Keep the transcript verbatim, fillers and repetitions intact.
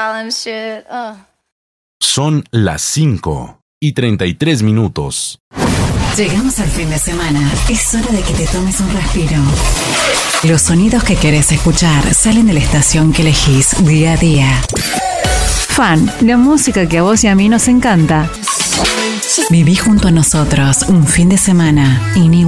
and shit. Ugh. Son las cinco y treinta y tres minutos. Llegamos al fin de semana. Es hora de que te tomes un respiro. Los sonidos que querés escuchar salen de la estación que elegís día a día. Fan, la música que a vos y a mí nos encanta. Viví junto a nosotros un fin de semana inigualable.